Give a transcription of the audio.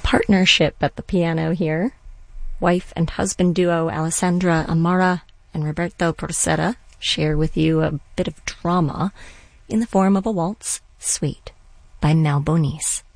partnership at the piano here. Wife and husband duo Alessandra Amara and Roberto Porcetta share with you a bit of drama in the form of a waltz suite by Nalbonese.